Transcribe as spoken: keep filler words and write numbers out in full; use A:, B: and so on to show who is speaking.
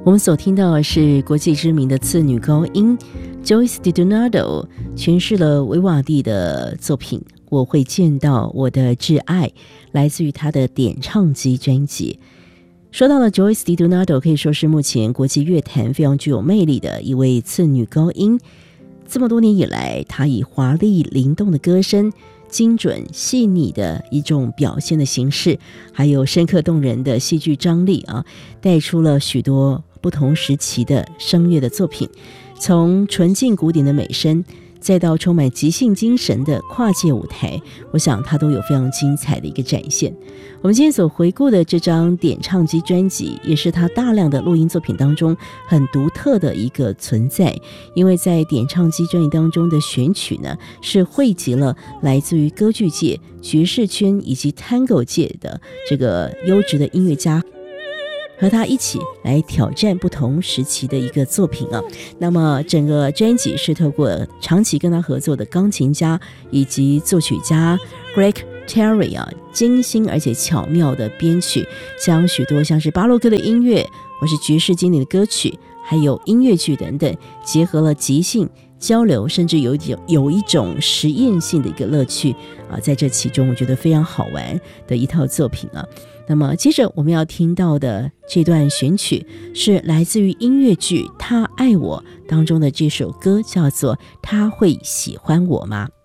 A: 我们所听到的是国际知名的次女高音 Joyce DiDonato 诠释了维瓦蒂的作品《我会见到我的挚爱》，来自于她的点唱机专辑。说到了 Joyce DiDonato， 可以说是目前国际乐坛非常具有魅力的一位次女高音。这么多年以来，她以华丽灵动的歌声、精准细腻的一种表现的形式，还有深刻动人的戏剧张力啊，带出了许多不同时期的声乐的作品，从纯净古典的美声，再到充满即兴精神的跨界舞台，我想它都有非常精彩的一个展现。我们今天所回顾的这张点唱机专辑，也是他大量的录音作品当中很独特的一个存在，因为在点唱机专辑当中的选曲呢，是汇集了来自于歌剧界、爵士圈以及 Tango 界的这个优质的音乐家，和他一起来挑战不同时期的一个作品啊。那么整个专辑是透过长期跟他合作的钢琴家以及作曲家 Greg Terry 啊，精心而且巧妙的编曲，将许多像是巴洛克的音乐或是爵士经典的歌曲，还有音乐剧等等，结合了即兴交流，甚至有一种有一种实验性的一个乐趣啊，在这其中我觉得非常好玩的一套作品啊。那么接着我们要听到的这段选曲是来自于音乐剧《他爱我》当中的这首歌，叫做《他会喜欢我吗》。